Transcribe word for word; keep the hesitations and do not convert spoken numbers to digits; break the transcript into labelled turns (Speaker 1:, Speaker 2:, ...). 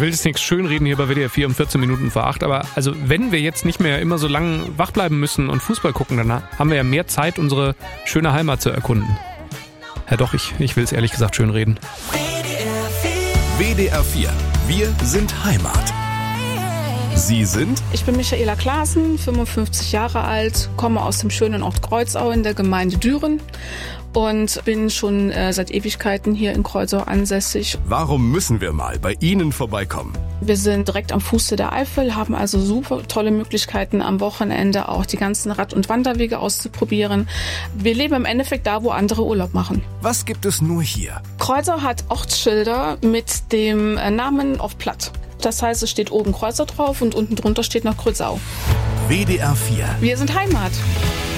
Speaker 1: will jetzt nichts schönreden hier bei W D R vier um vierzehn Minuten vor acht, aber also wenn wir jetzt nicht mehr immer so lange wach bleiben müssen und Fußball gucken, dann haben wir ja mehr Zeit, unsere schöne Heimat zu erkunden. Ja doch, ich, ich will es ehrlich gesagt schönreden.
Speaker 2: W D R vier. Wir sind Heimat. Sie sind?
Speaker 3: Ich bin Michaela Klaassen, fünfundfünfzig Jahre alt, komme aus dem schönen Ort Kreuzau in der Gemeinde Düren und bin schon äh, seit Ewigkeiten hier in Kreuzau ansässig.
Speaker 2: Warum müssen wir mal bei Ihnen vorbeikommen?
Speaker 3: Wir sind direkt am Fuße der Eifel, haben also super tolle Möglichkeiten am Wochenende auch die ganzen Rad- und Wanderwege auszuprobieren. Wir leben im Endeffekt da, wo andere Urlaub machen.
Speaker 2: Was gibt es nur hier?
Speaker 3: Kreuzau hat Ortsschilder mit dem Namen auf Platt. Das heißt, es steht oben Kreuzau drauf und unten drunter steht noch Kreuzau.
Speaker 2: W D R vier.
Speaker 3: Wir sind Heimat.